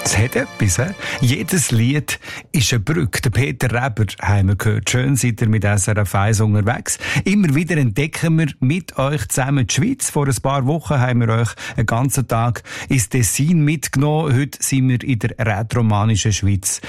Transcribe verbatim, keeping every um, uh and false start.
Es hat etwas, he? Jedes Lied ist eine Brücke. Der Peter Reber haben wir gehört. Schön seid ihr mit S R F eins unterwegs. Immer wieder entdecken wir mit euch zusammen die Schweiz. Vor ein paar Wochen haben wir euch einen ganzen Tag ins Tessin mitgenommen. Heute sind wir in der rätoromanischen Schweiz.